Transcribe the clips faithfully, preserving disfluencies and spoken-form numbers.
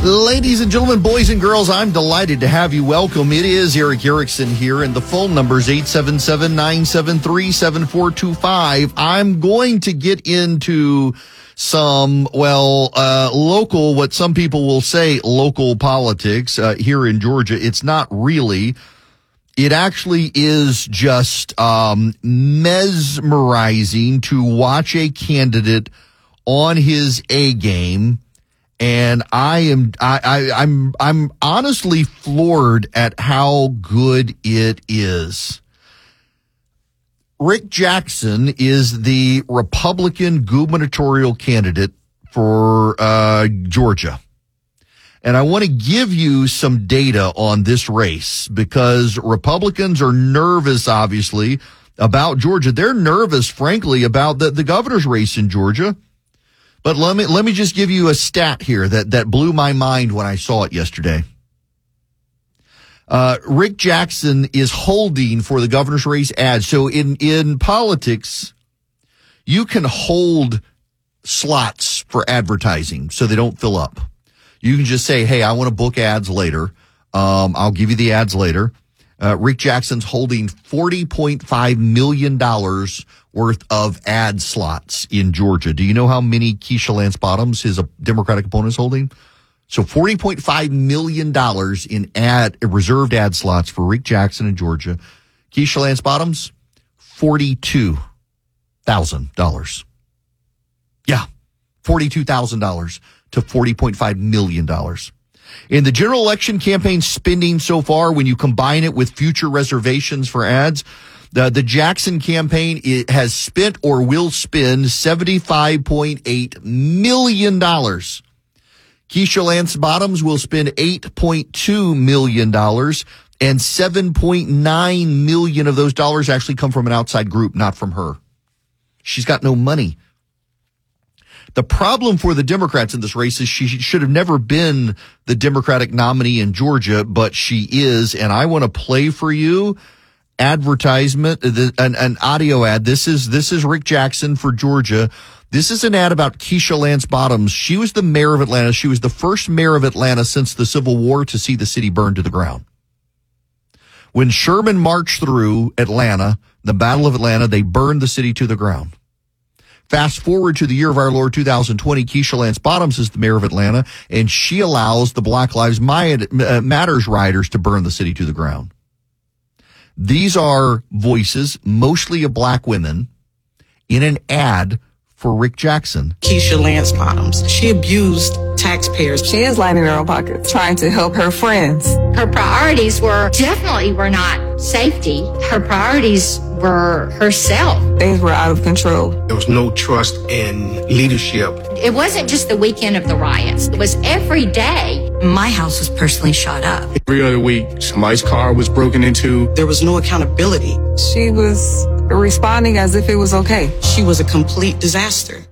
Ladies and gentlemen, boys and girls, I'm delighted to have you. Welcome. It is Erick Erickson here, and the phone number is eight seven seven, nine seven three, seven four two five. I'm going to get into some, well, uh, local, what some people will say local politics uh, here in Georgia. It's not really. It actually is just um, mesmerizing to watch a candidate on his A game. And I am, I, I, I'm, I'm honestly floored at how good it is. Rick Jackson is the Republican gubernatorial candidate for uh, Georgia. And I want to give you some data on this race because Republicans are nervous, obviously, about Georgia. They're nervous, frankly, about the, the governor's race in Georgia. But let me let me just give you a stat here that, that blew my mind when I saw it yesterday. Uh, Rick Jackson is holding for the governor's race ads. So in, in politics, you can hold slots for advertising so they don't fill up. You can just say, hey, I want to book ads later. Um, I'll give you the ads later. Uh, Rick Jackson's holding forty point five million dollars worth of ad slots in Georgia. Do you know how many Keisha Lance Bottoms, his Democratic opponent, is holding? So forty point five million dollars in ad reserved ad slots for Rick Jackson in Georgia. Keisha Lance Bottoms, forty-two thousand dollars. Yeah, forty-two thousand dollars to forty point five million dollars. In the general election campaign spending so far, when you combine it with future reservations for ads, the, the Jackson campaign it has spent or will spend seventy-five point eight million dollars. Keisha Lance Bottoms will spend eight point two million dollars, and seven point nine million dollars of those dollars actually come from an outside group, not from her. She's got no money. The problem for the Democrats in this race is she should have never been the Democratic nominee in Georgia, but she is. And I want to play for you advertisement, an, an audio ad. This is, this is Rick Jackson for Georgia. This is an ad about Keisha Lance Bottoms. She was the mayor of Atlanta. She was the first mayor of Atlanta since the Civil War to see the city burned to the ground. When Sherman marched through Atlanta, the Battle of Atlanta, they burned the city to the ground. Fast forward to the year of our Lord two thousand twenty, Keisha Lance Bottoms is the mayor of Atlanta, and she allows the Black Lives Matters rioters to burn the city to the ground. These are voices, mostly of black women, in an ad for Rick Jackson. Keisha Lance Bottoms, she abused taxpayers. She is lining her own pockets, trying to help her friends. Her priorities were definitely were not safety. Her priorities were herself. Things were out of control. There was no trust in leadership. It wasn't just the weekend of the riots. It was every day. My house was personally shot up. Every other week, somebody's car was broken into. There was no accountability. She was responding as if it was okay. She was a complete disaster.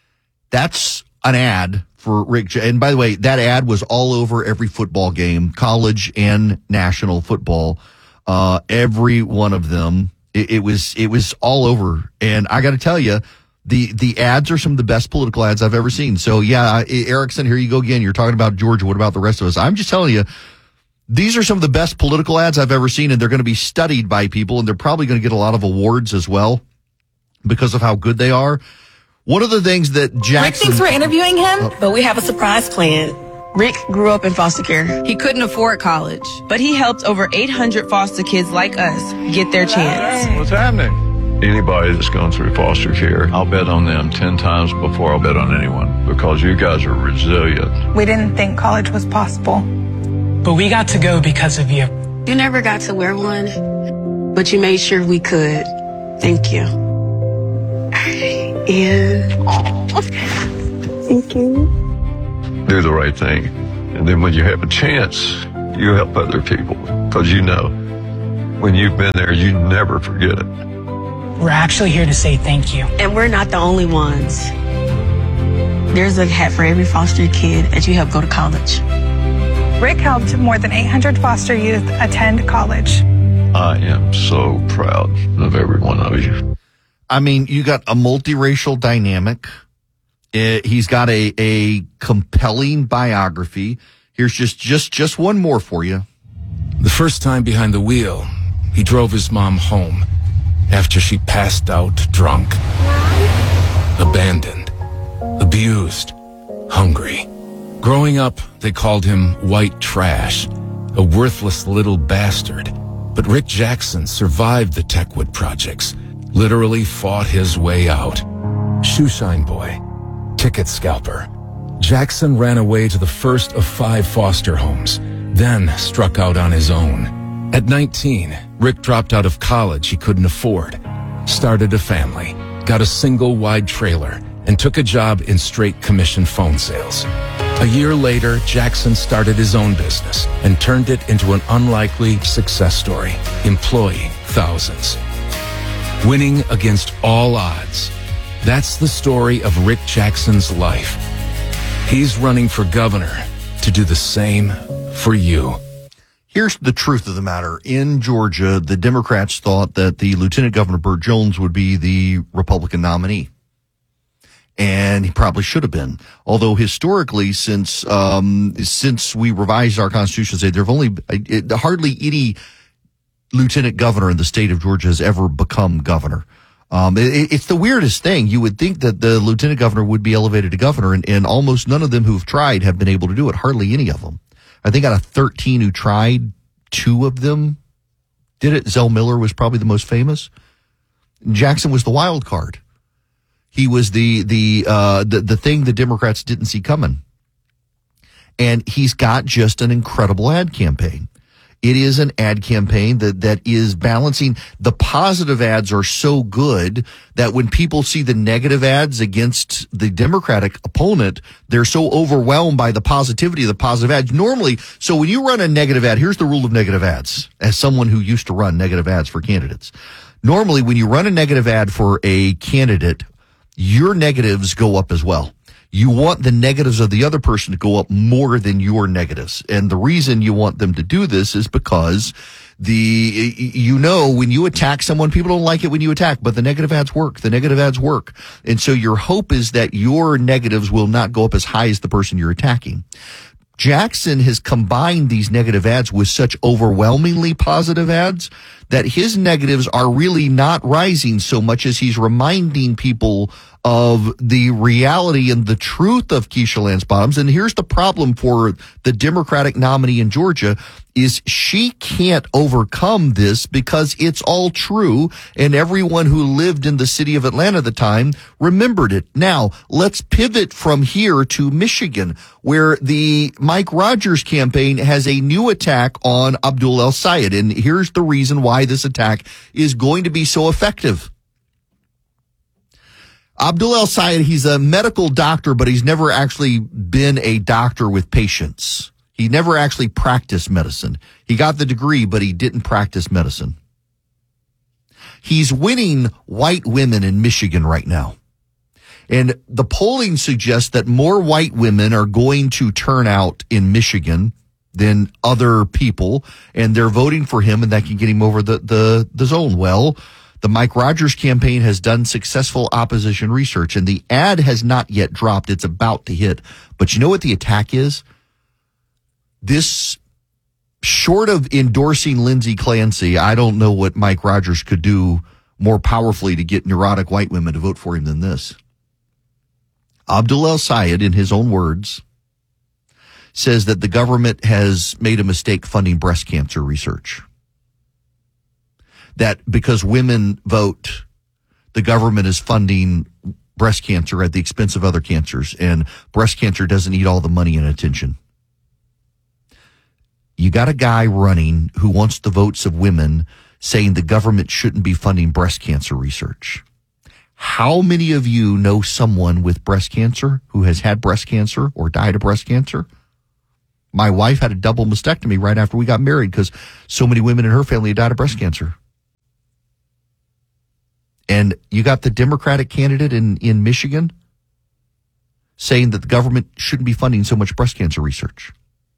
That's an ad for Rick. J- and by the way, that ad was all over every football game, college and national football. Uh, every one of them. It, it was, it was all over. And I got to tell you, the, the ads are some of the best political ads I've ever seen. So yeah, Erickson, here you go again. You're talking about Georgia. What about the rest of us? I'm just telling you, these are some of the best political ads I've ever seen, and they're going to be studied by people, and they're probably going to get a lot of awards as well because of how good they are. One of the things that Jackson... Rick thinks we're interviewing him, oh. but we have a surprise plan. Rick grew up in foster care. He couldn't afford college, but he helped over eight hundred foster kids like us get their chance. What's happening? Anybody that's gone through foster care, I'll bet on them ten times before I'll bet on anyone because you guys are resilient. We didn't think college was possible. But we got to go because of you. You never got to wear one, but you made sure we could. Thank you. And thank you. Do the right thing. And then when you have a chance, you help other people because you know when you've been there, you never forget it. We're actually here to say thank you. And we're not the only ones. There's a hat for every foster kid that you help go to college. Rick helped more than eight hundred foster youth attend college. I am so proud of every one of you. I mean, you got a multiracial dynamic. Uh, he's got a, a compelling biography. Here's just, just, just one more for you. The first time behind the wheel, he drove his mom home after she passed out drunk, abandoned, abused, hungry. Growing up, they called him white trash, a worthless little bastard. But Rick Jackson survived the Techwood projects, literally fought his way out. Shoeshine boy, ticket scalper. Jackson ran away to the first of five foster homes, then struck out on his own. At nineteen, Rick dropped out of college he couldn't afford, started a family, got a single wide trailer, and took a job in straight commission phone sales. A year later, Jackson started his own business and turned it into an unlikely success story, employing thousands. Winning against all odds. That's the story of Rick Jackson's life. He's running for governor to do the same for you. Here's the truth of the matter. In Georgia, the Democrats thought that the Lieutenant Governor Burt Jones would be the Republican nominee. And he probably should have been. Although historically, since um, since we revised our Constitution, say there have only it, hardly any lieutenant governor in the state of Georgia has ever become governor. Um, it, it's the weirdest thing. You would think that the lieutenant governor would be elevated to governor, and, and almost none of them who've tried have been able to do it. Hardly any of them. I think out of thirteen who tried, two of them did it. Zell Miller was probably the most famous. Jackson was the wild card. He was the the uh the, the thing the Democrats didn't see coming. And he's got just an incredible ad campaign. It is an ad campaign that, that is balancing. The positive ads are so good that when people see the negative ads against the Democratic opponent, they're so overwhelmed by the positivity of the positive ads. Normally, so when you run a negative ad, here's the rule of negative ads, as someone who used to run negative ads for candidates. Normally, when you run a negative ad for a candidate, your negatives go up as well. You want the negatives of the other person to go up more than your negatives. And the reason you want them to do this is because the, you know, when you attack someone, people don't like it when you attack, but the negative ads work. The negative ads work. And so your hope is that your negatives will not go up as high as the person you're attacking. Jackson has combined these negative ads with such overwhelmingly positive ads that his negatives are really not rising so much as he's reminding people of the reality and the truth of Keisha Lance Bottoms. And here's the problem for the Democratic nominee in Georgia is she can't overcome this because it's all true, and everyone who lived in the city of Atlanta at the time remembered it. Now, let's pivot from here to Michigan, where the Mike Rogers campaign has a new attack on Abdul El Sayed, and here's the reason why this attack is going to be so effective. Abdul El Sayed, he's a medical doctor, but he's never actually been a doctor with patients. He never actually practiced medicine. He got the degree, but he didn't practice medicine. He's winning white women in Michigan right now. And the polling suggests that more white women are going to turn out in Michigan than other people, and they're voting for him, and that can get him over the, the, the zone. Well, the Mike Rogers campaign has done successful opposition research, and the ad has not yet dropped. It's about to hit. But you know what the attack is? This, short of endorsing Lindsey Clancy, I don't know what Mike Rogers could do more powerfully to get neurotic white women to vote for him than this. Abdul El Sayed, in his own words, says that the government has made a mistake funding breast cancer research. That because women vote, the government is funding breast cancer at the expense of other cancers, and breast cancer doesn't need all the money and attention. You got a guy running who wants the votes of women saying the government shouldn't be funding breast cancer research. How many of you know someone with breast cancer who has had breast cancer or died of breast cancer? My wife had a double mastectomy right after we got married because so many women in her family had died of breast cancer. And you got the Democratic candidate in, in Michigan saying that the government shouldn't be funding so much breast cancer research.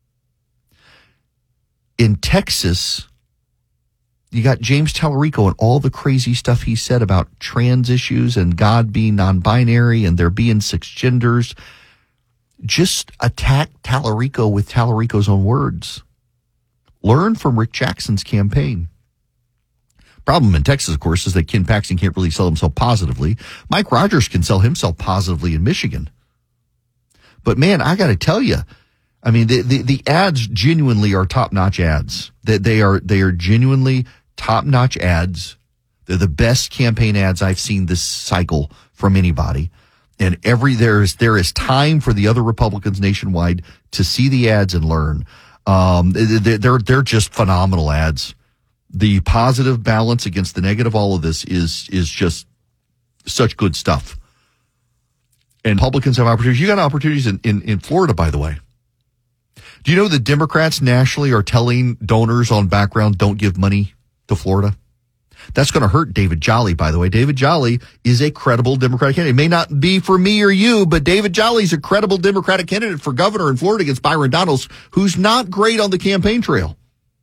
In Texas, you got James Tallarico and all the crazy stuff he said about trans issues and God being non-binary and there being six genders. just attack Tallarico with Tallarico's own words. Learn from Rick Jackson's campaign. Problem in Texas, of course, is that Ken Paxton can't really sell himself positively. Mike Rogers can sell himself positively in Michigan. But man, I got to tell you, I mean, the, the, the ads genuinely are top-notch ads. That they are, they are genuinely top-notch ads. They're the best campaign ads I've seen this cycle from anybody. And every, there is, there is time for the other Republicans nationwide to see the ads and learn. Um, they're, they're, they're just phenomenal ads. The positive balance against the negative, all of this is, is just such good stuff. And Republicans have opportunities. You got opportunities in, in, in Florida, by the way. Do you know the Democrats nationally are telling donors on background, don't give money to Florida? That's going to hurt David Jolly, by the way. David Jolly is a credible Democratic candidate. It may not be for me or you, but David Jolly is a credible Democratic candidate for governor in Florida against Byron Donalds, who's not great on the campaign trail.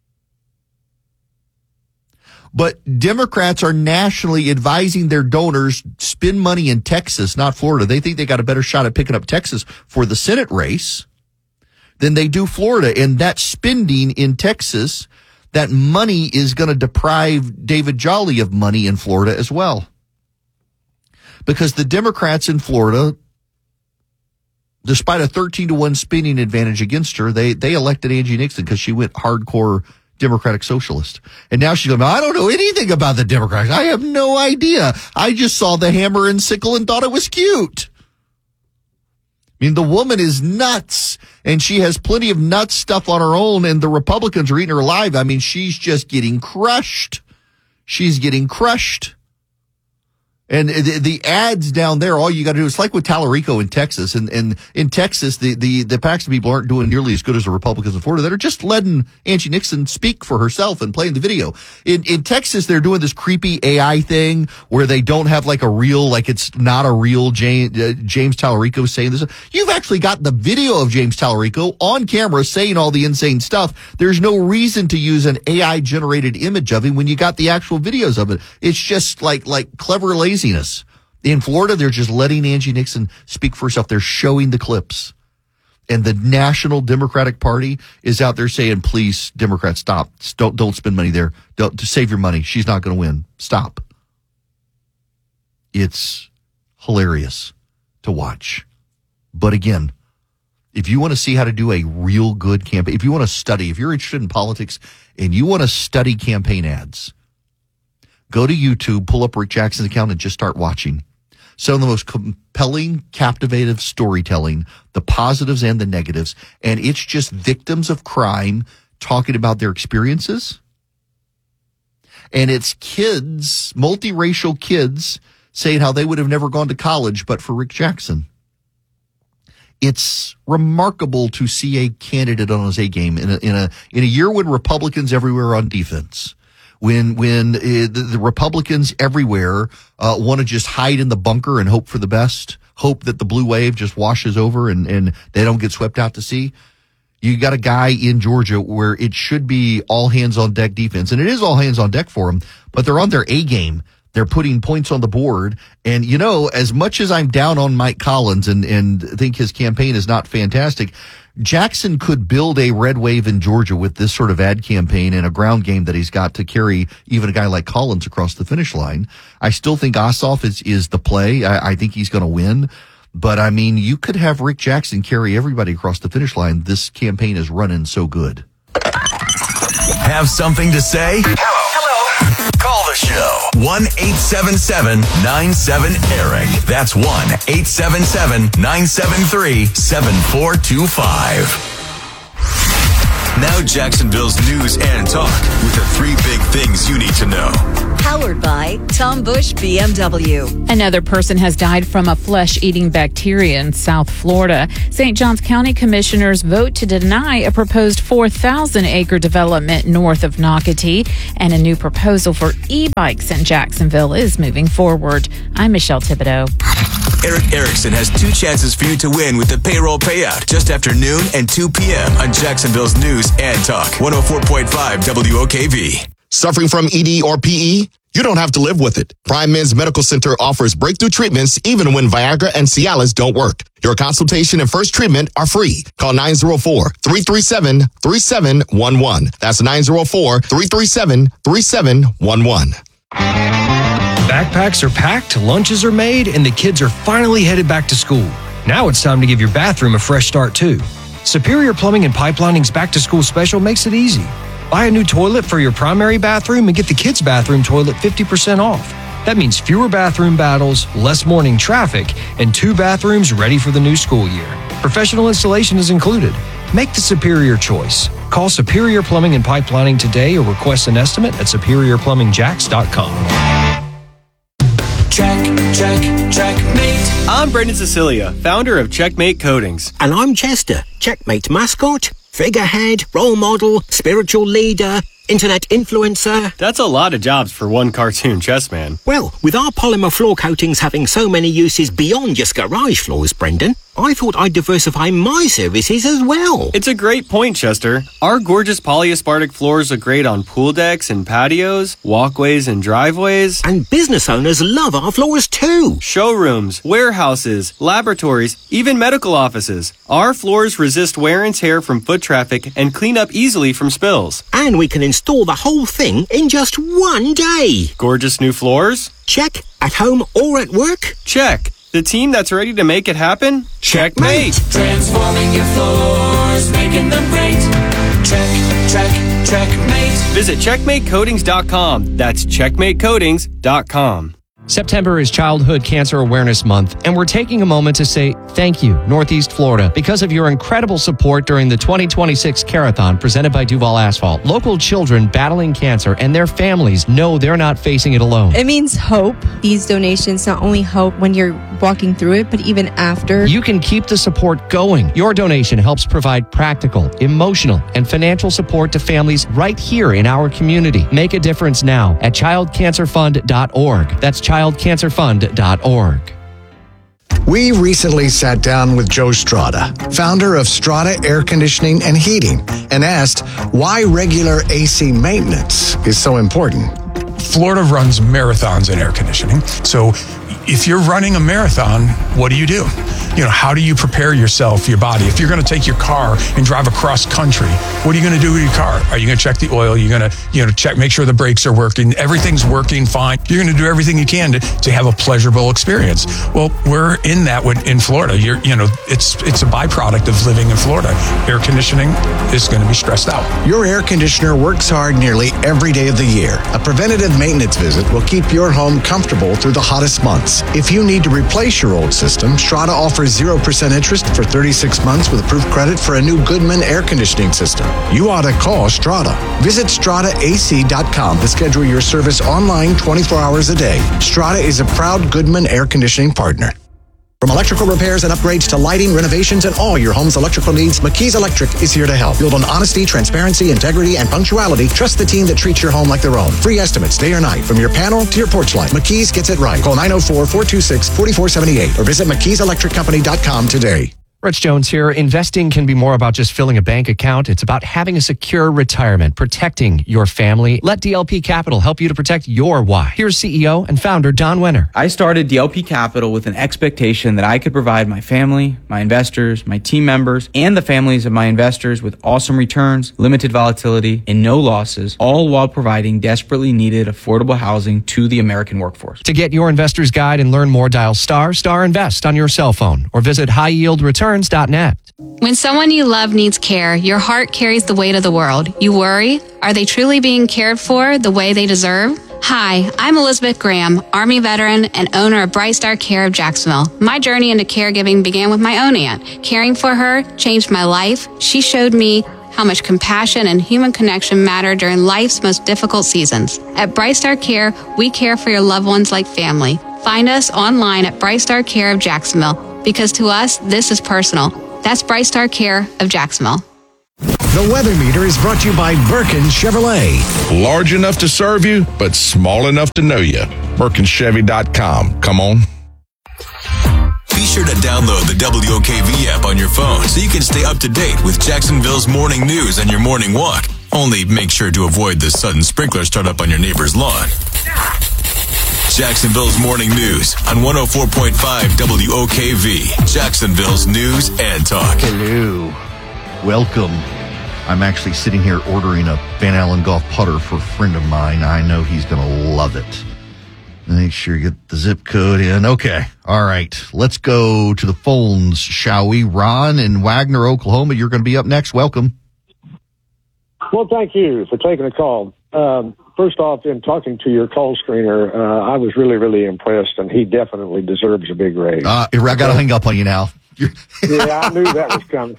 But Democrats are nationally advising their donors spend money in Texas, not Florida. They think they got a better shot at picking up Texas for the Senate race than they do Florida. And that spending in Texas, that money is going to deprive David Jolly of money in Florida as well. Because the Democrats in Florida, despite a thirteen to one spending advantage against her, they, they elected Angie Nixon because she went hardcore Democratic socialist. And now she's going, I don't know anything about the Democrats. I have no idea. I just saw the hammer and sickle and thought it was cute. I mean, the woman is nuts, and she has plenty of nuts stuff on her own, and the Republicans are eating her alive. I mean, she's just getting crushed. She's getting crushed. And the, the ads down there, all you got to do is like with Tallarico in Texas. And, and in Texas, the, the, the Paxton people aren't doing nearly as good as the Republicans in Florida that are just letting Angie Nixon speak for herself and playing the video. In, in Texas, they're doing this creepy A I thing where they don't have like a real, like it's not a real James, uh, James Tallarico saying this. You've actually got the video of James Tallarico on camera saying all the insane stuff. There's no reason to use an A I generated image of him when you got the actual videos of it. It's just like, like clever lazy. In Florida, they're just letting Angie Nixon speak for herself. They're showing the clips. And the National Democratic Party is out there saying, please, Democrats, stop. Don't, don't spend money there. Don't, to save your money. She's not going to win. Stop. It's hilarious to watch. But again, if you want to see how to do a real good campaign, if you want to study, if you're interested in politics and you want to study campaign ads, go to YouTube, pull up Rick Jackson's account, and just start watching. Some of the most compelling, captivative storytelling, the positives and the negatives. And it's just victims of crime talking about their experiences. And it's kids, multiracial kids, saying how they would have never gone to college but for Rick Jackson. It's remarkable to see a candidate on his A game in a, in a, in a year when Republicans everywhere are on defense. When when uh, the, the Republicans everywhere uh, want to just hide in the bunker and hope for the best, hope that the blue wave just washes over and, and they don't get swept out to sea. You got a guy in Georgia where it should be all hands on deck defense, and it is all hands on deck for them, but they're on their A game. They're putting points on the board. And, you know, as much as I'm down on Mike Collins and, and think his campaign is not fantastic, Jackson could build a red wave in Georgia with this sort of ad campaign and a ground game that he's got to carry even a guy like Collins across the finish line. I still think Ossoff is, is the play. I, I think he's going to win. But, I mean, you could have Rick Jackson carry everybody across the finish line. This campaign is running so good. Have something to say? Hello. Call the show. one eight seven seven nine seven Eric. That's one eight seven seven nine seven three seven four two five. Now Jacksonville's news and talk with the three big things you need to know. Powered by Tom Bush B M W. Another person has died from a flesh-eating bacteria in South Florida. Saint Johns County commissioners vote to deny a proposed four thousand acre development north of Nocatee, and a new proposal for e-bikes in Jacksonville is moving forward. I'm Michelle Thibodeau. Eric Erickson has two chances for you to win with the payroll payout just after noon and two p.m. on Jacksonville's News and Talk, one oh four point five W O K V. Suffering from E D or P E? You don't have to live with it. Prime Men's Medical Center offers breakthrough treatments even when Viagra and Cialis don't work. Your consultation and first treatment are free. Call nine oh four, three three seven, three seven one one. That's nine oh four, three three seven, three seven one one. Backpacks are packed, lunches are made, and the kids are finally headed back to school. Now it's time to give your bathroom a fresh start, too. Superior Plumbing and Pipelining's back-to-school special makes it easy. Buy a new toilet for your primary bathroom and get the kids' bathroom toilet fifty percent off. That means fewer bathroom battles, less morning traffic, and two bathrooms ready for the new school year. Professional installation is included. Make the superior choice. Call Superior Plumbing and Pipelining today or request an estimate at superior plumbing jacks dot com. Check, check, checkmate. I'm Brendan Cecilia, founder of Checkmate Coatings. And I'm Chester, Checkmate mascot, figurehead, role model, spiritual leader, internet influencer. That's a lot of jobs for one cartoon chess man. Well, with our polymer floor coatings having so many uses beyond just garage floors, Brendan, I thought I'd diversify my services as well. It's a great point, Chester. Our gorgeous polyaspartic floors are great on pool decks and patios, walkways and driveways. And business owners love our floors too. Showrooms, warehouses, laboratories, even medical offices. Our floors resist wear and tear from foot traffic and clean up easily from spills. And we can install the whole thing in just one day. Gorgeous new floors? Check. At home or at work? Check. The team that's ready to make it happen? Checkmate! Transforming your floors, making them great. Check, check, checkmate. Visit checkmate coatings dot com. That's checkmate coatings dot com. September is Childhood Cancer Awareness Month, and we're taking a moment to say thank you, Northeast Florida, because of your incredible support during the twenty twenty-six Carathon presented by Duval Asphalt. Local children battling cancer and their families know they're not facing it alone. It means hope. These donations not only help when you're walking through it, but even after. You can keep the support going. Your donation helps provide practical, emotional, and financial support to families right here in our community. Make a difference now at child cancer fund dot org. That's child cancer fund dot org. We recently sat down with Joe Strada, founder of Strada Air Conditioning and Heating, and asked why regular A C maintenance is so important. Florida runs marathons in air conditioning. So if you're running a marathon, what do you do? You know, how do you prepare yourself, your body? If you're going to take your car and drive across country, what are you going to do with your car? Are you going to check the oil? You're going to, you know, check, make sure the brakes are working. Everything's working fine. You're going to do everything you can to, to have a pleasurable experience. Well, we're in that with, in Florida. You're, you know, it's it's a byproduct of living in Florida. Air conditioning is going to be stressed out. Your air conditioner works hard nearly every day of the year. A preventative maintenance visit will keep your home comfortable through the hottest months. If you need to replace your old system, Strada offers zero percent interest for thirty-six months with approved credit for a new Goodman air conditioning system. You ought to call Strada. Visit strada a c dot com to schedule your service online twenty-four hours a day. Strada is a proud Goodman air conditioning partner. From electrical repairs and upgrades to lighting, renovations, and all your home's electrical needs, McKee's Electric is here to help. Build on honesty, transparency, integrity, and punctuality. Trust the team that treats your home like their own. Free estimates day or night, from your panel to your porch light. McKee's gets it right. Call nine oh four, four two six, four four seven eight or visit mckees electric company dot com today. Rich Jones here. Investing can be more about just filling a bank account. It's about having a secure retirement, protecting your family. Let D L P Capital help you to protect your why. Here's C E O and founder Don Wenner. I started D L P Capital with an expectation that I could provide my family, my investors, my team members, and the families of my investors with awesome returns, limited volatility, and no losses, all while providing desperately needed affordable housing to the American workforce. To get your investor's guide and learn more, dial star star invest on your cell phone or visit high yield returns dot net. When someone you love needs care, your heart carries the weight of the world. You worry, are they truly being cared for the way they deserve? Hi, I'm Elizabeth Graham, Army veteran and owner of Bright Star Care of Jacksonville. My journey into caregiving began with my own aunt. Caring for her changed my life. She showed me how much compassion and human connection matter during life's most difficult seasons. At Bright Star Care, we care for your loved ones like family. Find us online at Bright Star Care of Jacksonville, because to us, this is personal. That's Bright Star Care of Jacksonville. The Weather Meter is brought to you by Birkin Chevrolet. Large enough to serve you, but small enough to know you. Birkin Chevy dot com. Come on. Be sure to download the W O K V app on your phone so you can stay up to date with Jacksonville's morning news and your morning walk. Only make sure to avoid the sudden sprinkler startup on your neighbor's lawn. Jacksonville's Morning News on one oh four point five W O K V. Jacksonville's News and Talk. Hello. Welcome. I'm actually sitting here ordering a Van Allen golf putter for a friend of mine. I know he's going to love it. Make sure you get the zip code in. Okay. All right. Let's go to the phones, shall we? Ron in Wagner, Oklahoma, you're going to be up next. Welcome. Well, thank you for taking the call. Um, first off, in talking to your call screener, uh, I was really, really impressed, and he definitely deserves a big raise. Uh, I got to hang up on you now. Yeah, I knew that was coming.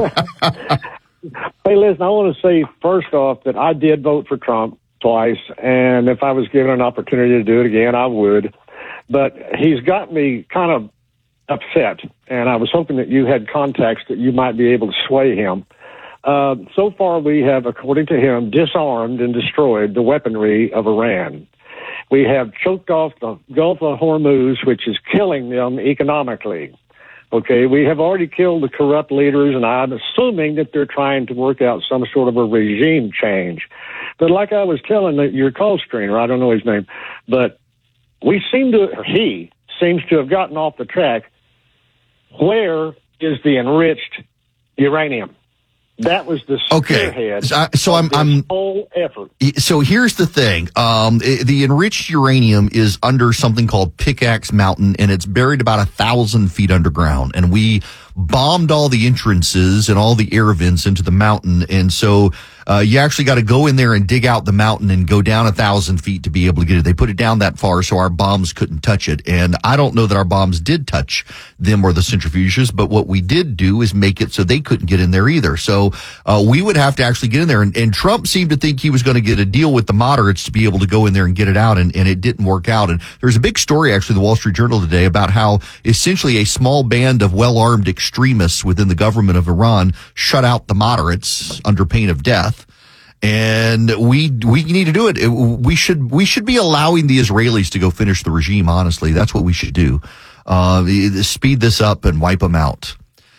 Hey, listen, I want to say first off that I did vote for Trump twice, and if I was given an opportunity to do it again, I would. But he's got me kind of upset, and I was hoping that you had contacts that you might be able to sway him. Uh, so far, we have, according to him, disarmed and destroyed the weaponry of Iran. We have choked off the Gulf of Hormuz, which is killing them economically. Okay, we have already killed the corrupt leaders, and I'm assuming that they're trying to work out some sort of a regime change. But like I was telling your call screener, I don't know his name, but we seem to, or he seems to have gotten off the track. Where is the enriched uranium? That was the spearhead. Okay, so, so I'm, I'm whole effort. So here's the thing: um, the enriched uranium is under something called Pickaxe Mountain, and it's buried about a thousand feet underground. And we bombed all the entrances and all the air vents into the mountain, and so uh, you actually got to go in there and dig out the mountain and go down a thousand feet to be able to get it. They put it down that far so our bombs couldn't touch it, and I don't know that our bombs did touch them or the centrifuges, but what we did do is make it so they couldn't get in there either. So uh, we would have to actually get in there, and, and Trump seemed to think he was going to get a deal with the moderates to be able to go in there and get it out, and, and it didn't work out. And there's a big story actually in the Wall Street Journal today about how essentially a small band of well-armed extremists within the government of Iran shut out the moderates under pain of death. And we we need to do it. it. We should we should be allowing the Israelis to go finish the regime. Honestly, that's what we should do. Uh, speed this up and wipe them out.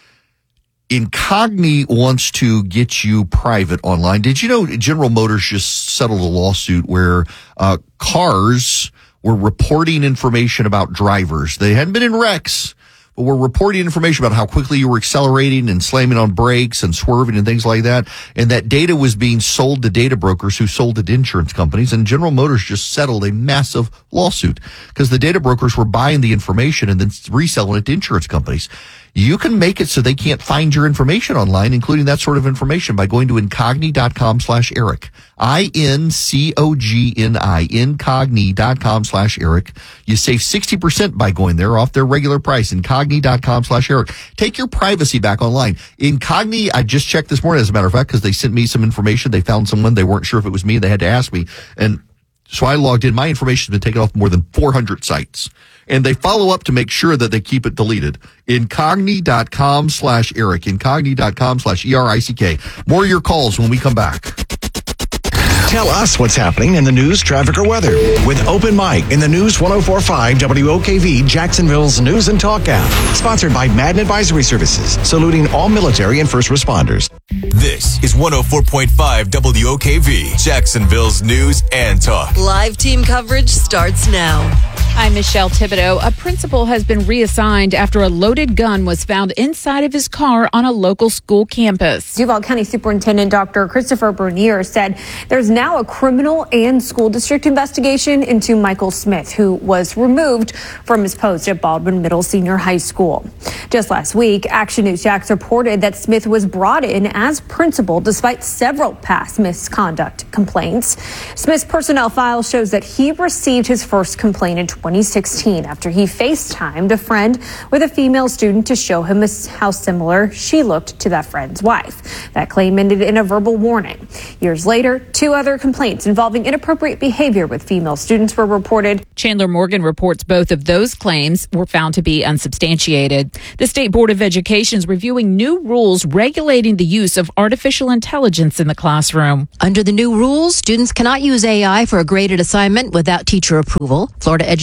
Incogni wants to get you private online. Did you know General Motors just settled a lawsuit where uh, cars were reporting information about drivers? They hadn't been in wrecks, but we're reporting information about how quickly you were accelerating and slamming on brakes and swerving and things like that. And that data was being sold to data brokers who sold it to insurance companies. And General Motors just settled a massive lawsuit because the data brokers were buying the information and then reselling it to insurance companies. You can make it so they can't find your information online, including that sort of information, by going to incogni.com slash Eric. I N C O G N I, incogni.com slash Eric. You save sixty percent by going there off their regular price, incogni.com slash Eric. Take your privacy back online. Incogni, I just checked this morning, as a matter of fact, because they sent me some information. They found someone. They weren't sure if it was me. They had to ask me. And so I logged in. My information has been taken off more than four hundred sites. And they follow up to make sure that they keep it deleted. Incogni.com slash Eric. Incogni.com slash E R I C K. More of your calls when we come back. Tell us what's happening in the news, traffic, or weather with Open Mic in the News one oh four point five W O K V, Jacksonville's News and Talk app. Sponsored by Madden Advisory Services, saluting all military and first responders. This is one oh four point five W O K V, Jacksonville's News and Talk. Live team coverage starts now. I'm Michelle Thibodeau. A principal has been reassigned after a loaded gun was found inside of his car on a local school campus. Duval County Superintendent Doctor Christopher Bernier said there's now a criminal and school district investigation into Michael Smith, who was removed from his post at Baldwin Middle Senior High School. Just last week, Action News Jax reported that Smith was brought in as principal despite several past misconduct complaints. Smith's personnel file shows that he received his first complaint in twenty sixteen after he FaceTimed a friend with a female student to show him how similar she looked to that friend's wife. That claim ended in a verbal warning. Years later, two other complaints involving inappropriate behavior with female students were reported. Chandler Morgan reports both of those claims were found to be unsubstantiated. The State Board of Education is reviewing new rules regulating the use of artificial intelligence in the classroom. Under the new rules, students cannot use A I for a graded assignment without teacher approval. Florida Education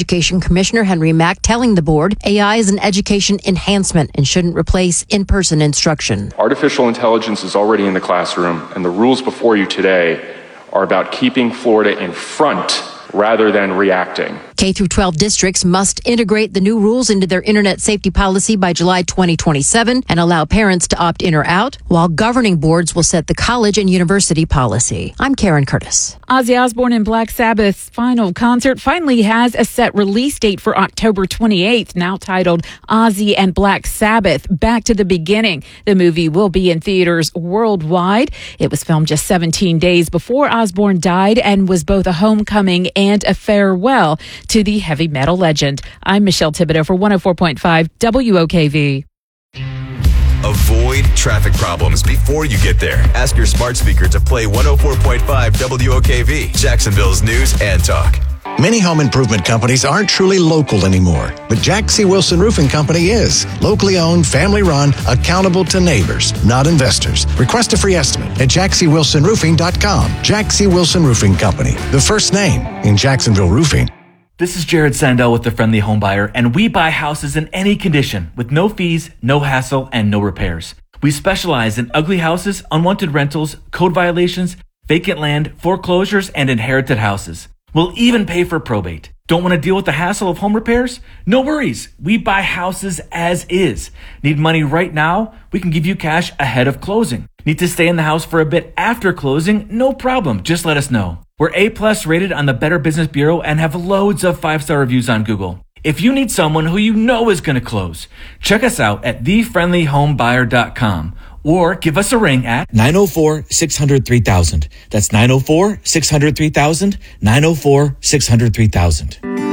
Education Commissioner Henry Mack telling the board A I is an education enhancement and shouldn't replace in-person instruction. Artificial intelligence is already in the classroom, and the rules before you today are about keeping Florida in front rather than reacting. K through twelve districts must integrate the new rules into their internet safety policy by July twenty twenty-seven and allow parents to opt in or out, while governing boards will set the college and university policy. I'm Karen Curtis. Ozzy Osbourne and Black Sabbath's final concert finally has a set release date for October twenty-eighth, now titled Ozzy and Black Sabbath, Back to the Beginning. The movie will be in theaters worldwide. It was filmed just seventeen days before Osbourne died and was both a homecoming and a farewell to the heavy metal legend. I'm Michelle Thibodeau for one oh four point five W O K V. Avoid traffic problems before you get there. Ask your smart speaker to play one oh four point five W O K V, Jacksonville's news and talk. Many home improvement companies aren't truly local anymore, but Jack C. Wilson Roofing Company is. Locally owned, family run, accountable to neighbors, not investors. Request a free estimate at jack c wilson roofing dot com. Jack C. Wilson Roofing Company, the first name in Jacksonville roofing. This is Jared Sandell with The Friendly Home Buyer, and we buy houses in any condition with no fees, no hassle, and no repairs. We specialize in ugly houses, unwanted rentals, code violations, vacant land, foreclosures, and inherited houses. We'll even pay for probate. Don't want to deal with the hassle of home repairs? No worries. We buy houses as is. Need money right now? We can give you cash ahead of closing. Need to stay in the house for a bit after closing? No problem. Just let us know. We're A-plus rated on the Better Business Bureau and have loads of five-star reviews on Google. If you need someone who you know is going to close, check us out at the friendly home buyer dot com or give us a ring at nine oh four, six hundred, three thousand. That's nine oh four, six hundred, three thousand, nine oh four, six hundred, three thousand.